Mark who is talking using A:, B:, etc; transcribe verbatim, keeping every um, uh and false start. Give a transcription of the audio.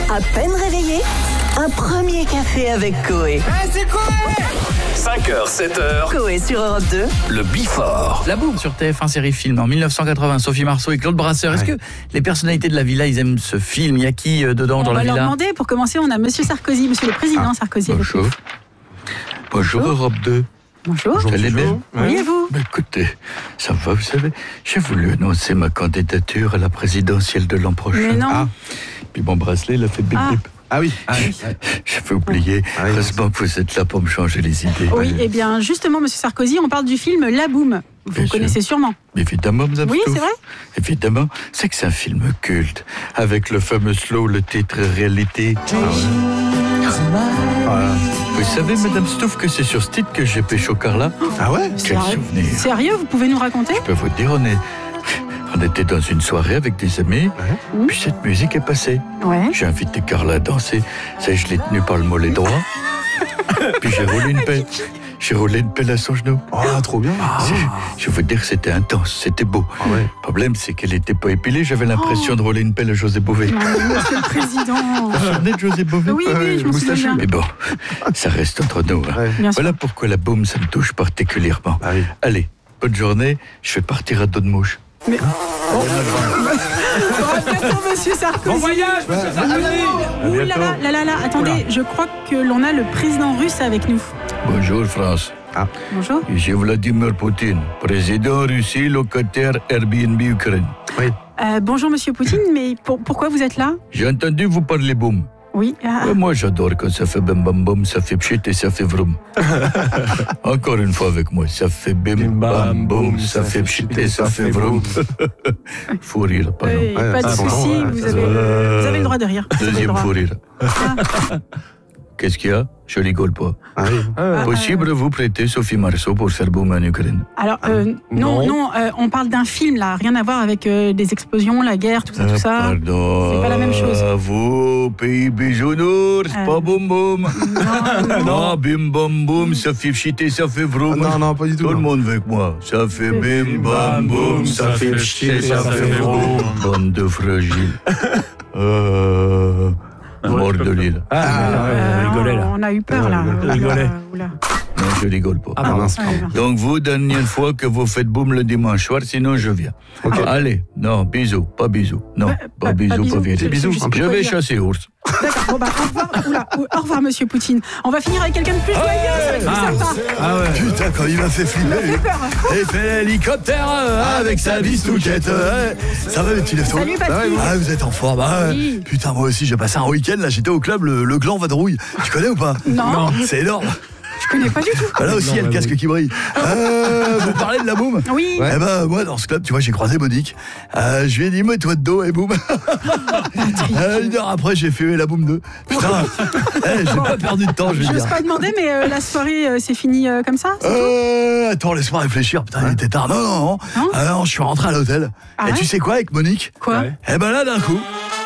A: À peine réveillé, un premier café avec Coé.
B: Hey, c'est Coé!
C: cinq heures, sept heures.
A: Coé sur Europe deux.
C: Le Before.
D: La Boum sur T F un série film en mille neuf cent quatre-vingts. Sophie Marceau et Claude Brasseur. Est-ce
E: Ouais.
D: que les personnalités de la villa, ils aiment ce film? Il y a qui euh, dedans
F: On
D: dans
F: va
D: la
F: leur
D: villa?
F: demander. Pour commencer, on a Monsieur Sarkozy, Monsieur le Président Sarkozy. avec
G: Bonjour.
F: nous.
G: Bonjour Europe deux.
F: Bonjour.
G: Vous allez bien?
F: Oui, et vous?
G: Ben, écoutez, ça va, vous savez, j'ai voulu annoncer ma candidature à la présidentielle de l'an prochain.
F: Mais non.
E: Ah.
G: Puis mon bracelet, il a fait bip
F: Ah.
G: bip.
E: Ah oui. Ah oui.
G: J'avais oublié.
E: Ah oui,
G: Heureusement que vous êtes là pour me changer les idées.
F: Oui, eh bien, justement, Monsieur Sarkozy, on parle du film La Boum. Vous
G: Bien sûr.
F: connaissez sûrement.
G: Évidemment, Madame
F: Oui,
G: Stouff.
F: c'est vrai.
G: Évidemment, c'est que c'est un film culte, avec le fameux slow, le titre réalité.
E: Ah,
G: Vous savez, Madame Stouff, que c'est sur ce titre que j'ai pécho Carla?
E: ah ouais.
G: Quel
F: Sérieux
G: souvenir.
F: Sérieux, vous pouvez nous raconter?
G: Je peux vous dire, on, est... on était dans une soirée avec des amis, puis cette musique est passée.
F: Ouais.
G: J'ai invité Carla à danser. Ça, je l'ai tenue par le mollet droit. Puis j'ai roulé une pelle. J'ai roulé une pelle à son genou.
E: Ah, trop bien.
G: C'est- Je veux dire, c'était intense, c'était beau.
E: Ah ouais.
G: Le problème, c'est qu'elle n'était pas épilée. J'avais l'impression de rouler une pelle à José Bové.
F: Non, mais Monsieur le Président.
G: Vous vous souvenez de José Bové?
F: Oui, oui, je me souviens bien.
G: Mais bon, ça reste entre nous. hein.
E: Ouais.
F: Bien sûr.
G: Voilà pourquoi la boum, ça me touche particulièrement.
E: Ah oui.
G: Allez, bonne journée. Je vais partir à dos de mouche.
F: Bon, à bientôt, Monsieur Sarkozy.
B: Bon voyage, monsieur Sarkozy!
F: Ouh là là, là là là, attendez, je crois que l'on a le président russe avec nous.
G: Bonjour, France.
F: Bonjour.
G: Ici Vladimir Poutine, président Russie, locataire Airbnb Ukraine.
F: Euh, bonjour Monsieur Poutine, mais pour- pourquoi vous êtes là?
G: J'ai entendu vous parler boum.
F: Oui. ah,
G: Ouais, moi, j'adore quand ça fait bim bam boum, ça fait pchit et ça fait vroom. Encore une fois avec moi, ça fait bim bam boum, ça fait pchit et ça fait vroom. Faut rire, pardon.
F: euh,
E: Ouais,
F: pas de
E: ah,
F: souci,
E: pardon, ouais,
F: vous,
E: ça
F: avez,
E: se
F: vous avez le droit de rire. Vous avez le
G: Deuxième
F: droit.
G: fou rire. Qu'est-ce qu'il y a? Je rigole pas.
E: Ah oui.
F: Ah,
G: Possible vous prêter Sophie Marceau pour faire boum en Ukraine?
F: Alors, euh, non,
E: Non.
F: non, euh, on parle d'un film là, rien à voir avec euh, des explosions, la guerre, tout ça, tout
G: Ah,
F: ça.
G: pardon.
F: C'est pas la même chose.
G: Vous, pays bisounours,
F: Euh.
G: pas boum boum.
F: Non, non.
G: Non, bim bam boum, ça fait pchit et ça fait vroom.
E: Non, non, pas du tout.
G: Tout le monde avec moi. Ça fait bim bam boum, ça fait pchit et ça fait vroom. Bande de fragiles. Euh... Mort de l'île.
F: Euh, on a eu peur là. Oula,
E: rigolait.
F: oula.
G: Non, je rigole pas.
E: Ah, pardon.
F: Ouais, bien.
G: Donc vous, dernière fois que vous faites boum le dimanche soir, sinon je viens. Allez, non, bisous, pas bisous. Non,
F: Pas-
G: pas,
F: pas-
G: bisous,
F: pas
G: pas,
F: bisous.
G: bisous.
F: C'est bisous, je sais
G: Je
F: pas quoi
G: vais
F: dire.
G: chasser ours.
F: D'accord, bon bah au revoir, oula, au revoir Monsieur Poutine. On va finir avec quelqu'un de plus joyeux, ça va être plus sympa.
G: Ah ouais. Putain, quand il m'a fait flipper. Et fait l'hélicoptère hein, avec sa bistouquette. hein. Ça va, les petits leftos?
F: Salut, Patrick.
G: Ah, vous êtes en forme. hein.
F: Oui.
G: Putain, moi aussi, j'ai passé un week-end. Là, j'étais au club, le, le Gland Vadrouille. Tu connais ou pas?
F: Non.
G: C'est énorme.
F: Je connais pas du tout.
G: Bah, là aussi, il y a le casque qui brille. Euh, vous parlez de la boum?
F: Oui.
G: Eh ben, moi, dans ce club, tu vois, j'ai croisé Monique. Euh, je lui ai dit, mets-toi de dos et boum. Euh, une heure après, j'ai fait la boum deux. Putain, eh, j'ai pas perdu de temps, je veux
F: J'ose
G: dire.
F: pas demander, mais euh, la soirée euh, s'est finie euh, comme ça, c'est tout?
G: Euh, attends, laisse-moi réfléchir. Putain, il était tard. Non, non, non.
F: Non
G: Ah non, je suis rentré à l'hôtel.
F: Ah
G: et
F: ouais
G: tu sais quoi avec Monique?
F: Quoi?
G: Eh ben là, d'un coup,